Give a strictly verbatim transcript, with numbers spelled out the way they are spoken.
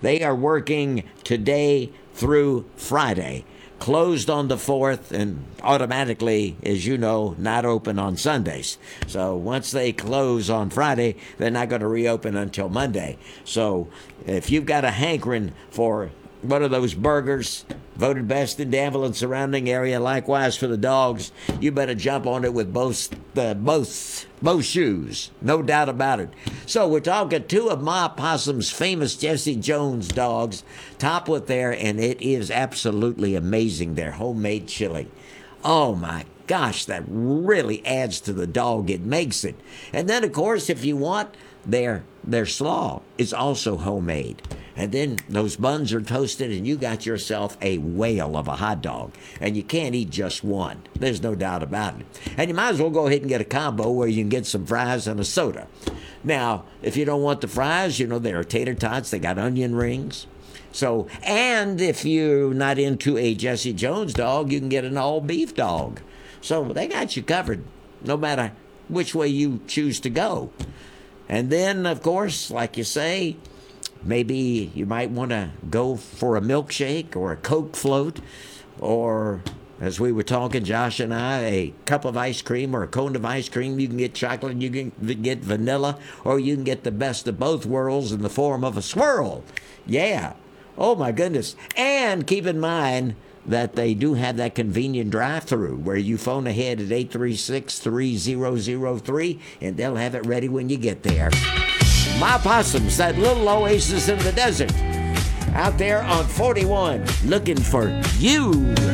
They are working today through Friday. Closed on the fourth and automatically, as you know, not open on Sundays. So once they close on Friday, they're not going to reopen until Monday. So if you've got a hankering for one of those burgers, voted best in Danville and surrounding area, likewise for the dogs, you better jump on it with both uh, both both shoes, no doubt about it. So we're talking two of Ma Possum's famous Jesse Jones dogs, top with there, and it is absolutely amazing, their homemade chili. Oh my gosh, that really adds to the dog. It makes it. And then, of course, if you want, their their slaw is also homemade. And then those buns are toasted, and you got yourself a whale of a hot dog. And you can't eat just one. There's no doubt about it. And you might as well go ahead and get a combo where you can get some fries and a soda. Now, if you don't want the fries, you know, there are tater tots. They got onion rings. So, and if you're not into a Jesse Jones dog, you can get an all-beef dog. So they got you covered, no matter which way you choose to go. And then, of course, like you say, maybe you might want to go for a milkshake or a Coke float, or, as we were talking, Josh and I, a cup of ice cream or a cone of ice cream. You can get chocolate, you can get vanilla, or you can get the best of both worlds in the form of a swirl. Yeah. Oh, my goodness. And keep in mind that they do have that convenient drive-through where you phone ahead at eight three six, three zero zero three, and they'll have it ready when you get there. Ma Possums, that little oasis in the desert, out there on forty-one, looking for you.